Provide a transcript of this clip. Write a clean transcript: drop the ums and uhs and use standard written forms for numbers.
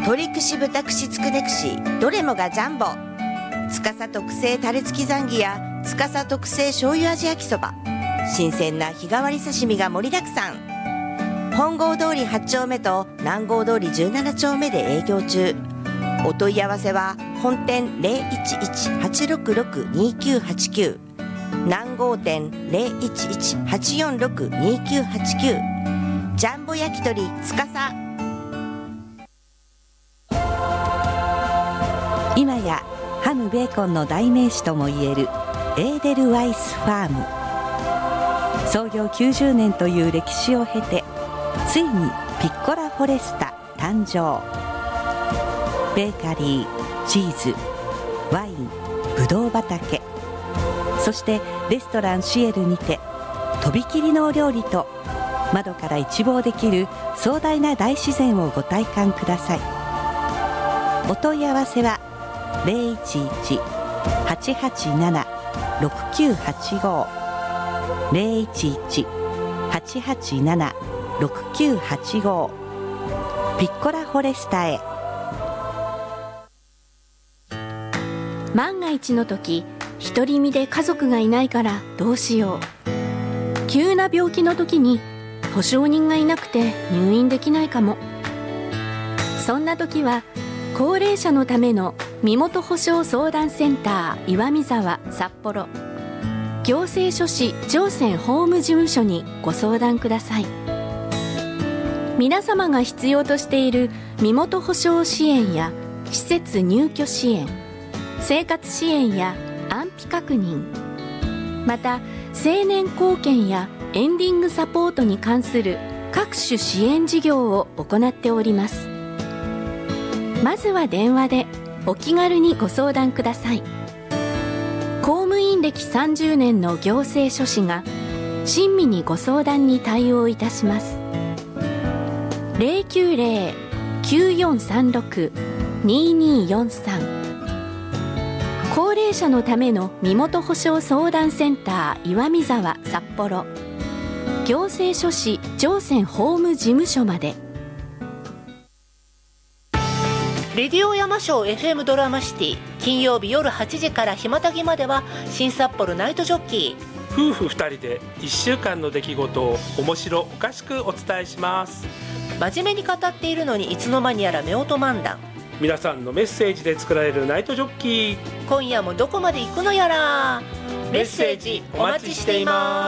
鶏串豚串つくね串どれもがジャンボ。司特製タレ付きザンギや司特製醤油味焼きそば、新鮮な日替わり刺身が盛りだくさん。本郷通り8丁目と南郷通り17丁目で営業中。お問い合わせは本店 011-866-2989、 南郷店 011-846-2989。 ジャンボ焼き鳥司。 今やハムベーコンの代名詞ともいえるエーデルワイスファーム。創業90年という歴史を経て、ついにピッコラフォレスタ誕生。ベーカリー、チーズ、ワイン、ブドウ畑、そしてレストランシエルにてとびきりのお料理と窓から一望できる壮大な大自然をご体感ください。お問い合わせは 011-887-6985 011-887-6985 ピッコラフォレスタへ。 万が一の時、独り身で家族がいないからどうしよう。急な病気の時に保証人がいなくて入院できないかも。そんな時は高齢者のための身元保証相談センター岩見沢札幌行政書士上泉法務事務所にご相談ください。皆様が必要としている身元保証支援や施設入居支援、生活支援や安否確認、また成年後見やエンディングサポートに関する各種支援事業を行っております。まずは電話でお気軽にご相談ください。公務員歴30年の行政書士が親身にご相談に対応いたします。090-9436-2243。高齢者のための身元保証相談センター岩見沢札幌行政書士上泉法務事務所まで。 レディオ山椒 FM ドラマシティ、金曜日夜8時からひまたぎまでは新札幌ナイトジョッキー。 夫婦2人で1週間の出来事を面白おかしくお伝えします。 真面目に語っているのにいつの間にやら夫婦漫談。 皆さんのメッセージで作られるナイトジョッキー。 今夜もどこまで行くのやら。メッセージお待ちしています。